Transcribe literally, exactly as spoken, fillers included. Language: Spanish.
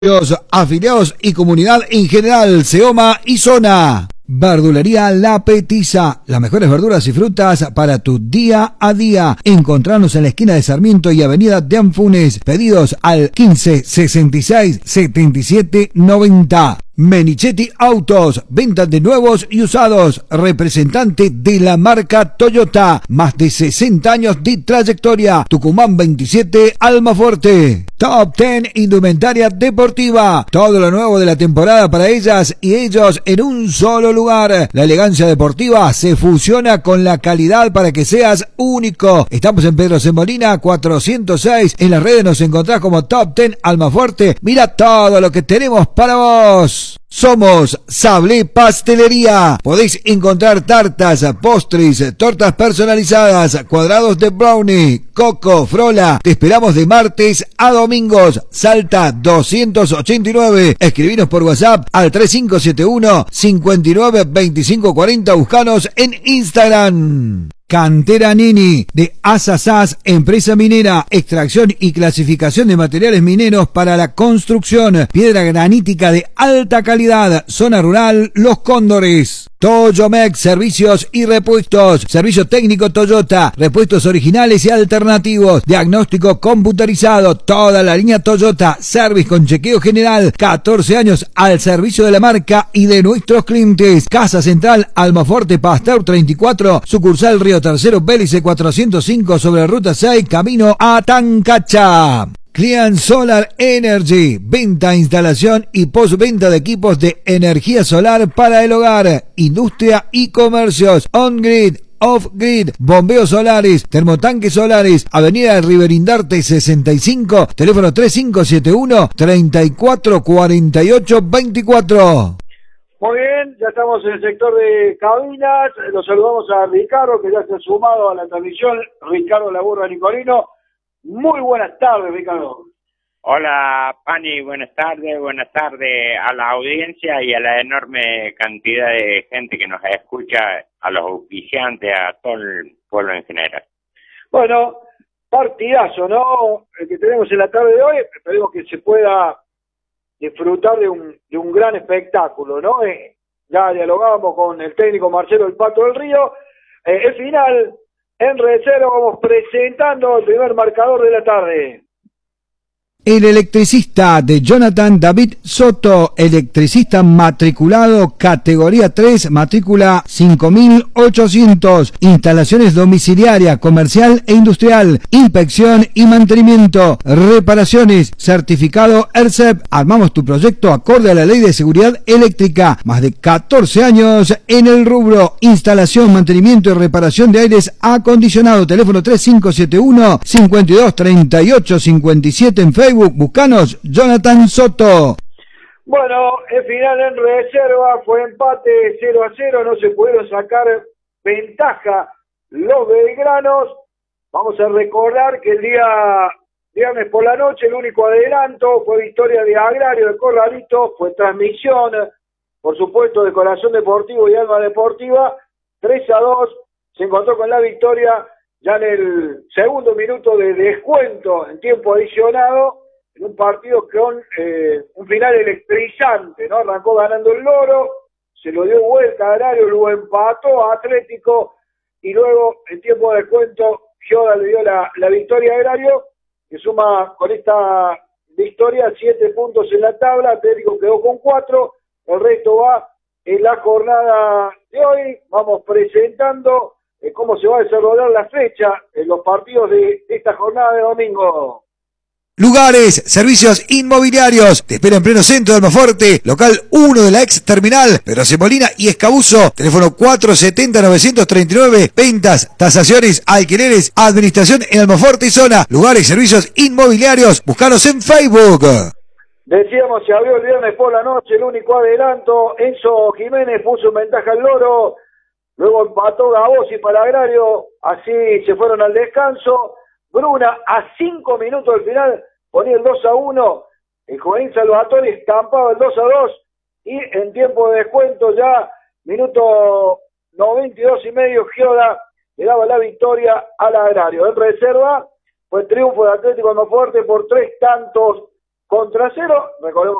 afiliados y comunidad en general, Seoma y Zona. Verdulería La Petiza, las mejores verduras y frutas para tu día a día. Encontrarnos en la esquina de Sarmiento y Avenida de Anfunes. Pedidos al quince sesenta y seis setenta y siete noventa. Menichetti Autos, ventas de nuevos y usados, representante de la marca Toyota, más de sesenta años de trayectoria. Tucumán veintisiete, Almafuerte. Top diez Indumentaria Deportiva, todo lo nuevo de la temporada para ellas y ellos en un solo lugar. La elegancia deportiva se fusiona con la calidad para que seas único. Estamos en Pedro Semolina cuatrocientos seis, en las redes nos encontrás como Top diez Almafuerte. Mira todo lo que tenemos para vos. Somos Sablé Pastelería. Podéis encontrar tartas, postres, tortas personalizadas, cuadrados de brownie, coco, frola. Te esperamos de martes a domingos. Salta doscientos ochenta y nueve. Escribinos por WhatsApp al tres cinco siete uno cinco nueve dos cinco cuatro cero. Buscanos en Instagram. Cantera Nini, de Asasás, empresa minera, extracción y clasificación de materiales mineros para la construcción, piedra granítica de alta calidad, zona rural, Los Cóndores. Toyomex, servicios y repuestos, servicio técnico Toyota, repuestos originales y alternativos, diagnóstico computarizado, toda la línea Toyota, service con chequeo general, catorce años al servicio de la marca y de nuestros clientes. Casa Central, Almafuerte, Pasteur treinta y cuatro, sucursal Río Tercero, Bélice cuatrocientos cinco, sobre ruta seis, camino a Tancacha. Client Solar Energy, venta, instalación y postventa de equipos de energía solar para el hogar, industria y comercios, on-grid, off-grid, bombeos solares, termotanques solares, Avenida Riverindarte sesenta y cinco, teléfono tres cinco siete uno treinta y cuatro cuarenta y ocho veinticuatro. Muy bien, ya estamos en el sector de cabinas, los saludamos a Ricardo, que ya se ha sumado a la transmisión, Ricardo Laburra Nicolino. Muy buenas tardes, Ricardo. Hola, Pani, buenas tardes, buenas tardes a la audiencia y a la enorme cantidad de gente que nos escucha, a los auspiciantes, a todo el pueblo en general. Bueno, partidazo, ¿no? El que tenemos en la tarde de hoy, esperemos que se pueda disfrutar de un, de un gran espectáculo, ¿no? Eh, ya dialogamos con el técnico Marcelo El Pato del Río. Eh, el final, en reserva, vamos presentando el primer marcador de la tarde. El electricista de Jonathan David Soto, electricista matriculado categoría tres, matrícula cinco mil ochocientos, instalaciones domiciliaria, comercial e industrial, inspección y mantenimiento, reparaciones, certificado E R C E P. Armamos tu proyecto acorde a la Ley de Seguridad Eléctrica, más de catorce años en el rubro, instalación, mantenimiento y reparación de aires acondicionado, teléfono tres cinco siete uno cinco dos tres ocho cinco siete en Facebook. Buscanos Jonathan Soto. Bueno, el final en reserva fue empate cero a cero, no se pudieron sacar ventaja los belgranos. Vamos a recordar que el día viernes por la noche el único adelanto fue victoria de Agrario de Corralito, fue transmisión, por supuesto, de Corazón Deportivo y Alma Deportiva, tres a dos, se encontró con la victoria ya en el segundo minuto de descuento en tiempo adicionado, en un partido con eh, un final electrizante, ¿no? Arrancó ganando el Loro, se lo dio vuelta a Agrario, luego empató a Atlético y luego en tiempo de descuento Gioda le dio la, la victoria a Agrario, que suma con esta victoria siete puntos en la tabla. Atlético quedó con cuatro, el resto va en la jornada de hoy. Vamos presentando eh, cómo se va a desarrollar la fecha en los partidos de esta jornada de domingo. Lugares, servicios inmobiliarios. Te espera en pleno centro de Almafuerte, local uno de la ex terminal, Pedro Semolina y Escabuzo. Teléfono cuatro siete cero nueve tres nueve. Ventas, tasaciones, alquileres, administración en Almafuerte y zona. Lugares, servicios inmobiliarios. Buscanos en Facebook. Decíamos, se abrió el viernes por la noche, el único adelanto. Enzo Jiménez puso en ventaja al Loro. Luego empató Gabossi para Agrario. Así se fueron al descanso. Bruna, a cinco minutos del final, ponía el dos a uno, el juvenil Salvatore estampaba el dos a dos, y en tiempo de descuento ya, minuto noventa y dos y medio, Gioda le daba la victoria al Agrario. En reserva, fue triunfo de Atlético Almafuerte por tres tantos contra cero, recordemos